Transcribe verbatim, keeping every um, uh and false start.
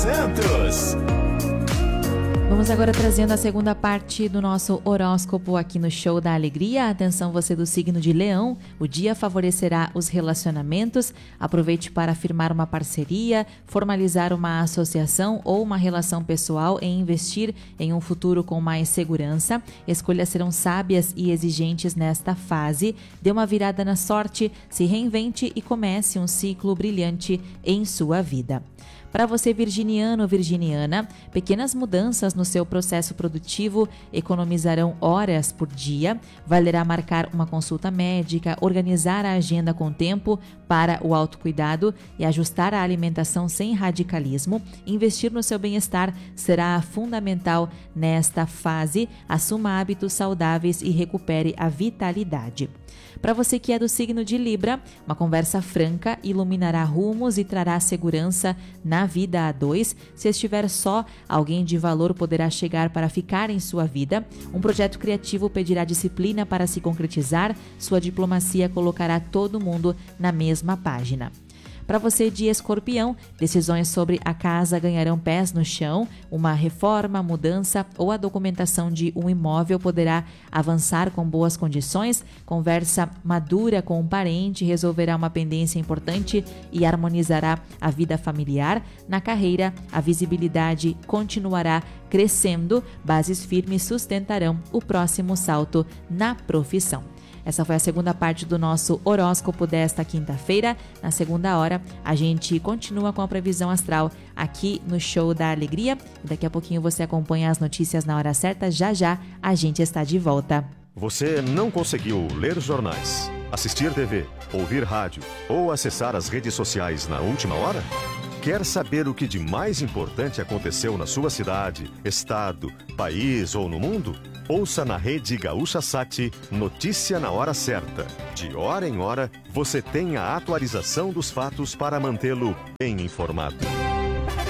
Santos. Vamos agora trazendo a segunda parte do nosso horóscopo aqui no Show da Alegria. Atenção, você do signo de Leão, o dia favorecerá os relacionamentos. Aproveite para firmar uma parceria, formalizar uma associação ou uma relação pessoal e investir em um futuro com mais segurança. Escolhas serão sábias e exigentes nesta fase. Dê uma virada na sorte, se reinvente e comece um ciclo brilhante em sua vida. Para você virginiano ou virginiana, pequenas mudanças no seu processo produtivo economizarão horas por dia. Valerá marcar uma consulta médica, organizar a agenda com tempo para o autocuidado e ajustar a alimentação sem radicalismo. Investir no seu bem-estar será fundamental nesta fase. Assuma hábitos saudáveis e recupere a vitalidade. Para você que é do signo de Libra, uma conversa franca iluminará rumos e trará segurança na vida a dois. Se estiver só, alguém de valor poderá chegar para ficar em sua vida. Um projeto criativo pedirá disciplina para se concretizar. Sua diplomacia colocará todo mundo na mesma página. Para você de Escorpião, decisões sobre a casa ganharão pés no chão. Uma reforma, mudança ou a documentação de um imóvel poderá avançar com boas condições. Conversa madura com um parente resolverá uma pendência importante e harmonizará a vida familiar. Na carreira, a visibilidade continuará crescendo. Bases firmes sustentarão o próximo salto na profissão. Essa foi a segunda parte do nosso horóscopo desta quinta-feira. Na segunda hora, a gente continua com a previsão astral aqui no Show da Alegria. Daqui a pouquinho você acompanha as notícias na hora certa. Já já a gente está de volta. Você não conseguiu ler jornais, assistir T V, ouvir rádio ou acessar as redes sociais na última hora? Quer saber o que de mais importante aconteceu na sua cidade, estado, país ou no mundo? Ouça na Rede Gaúcha Sat Notícia na Hora Certa. De hora em hora, você tem a atualização dos fatos para mantê-lo bem informado.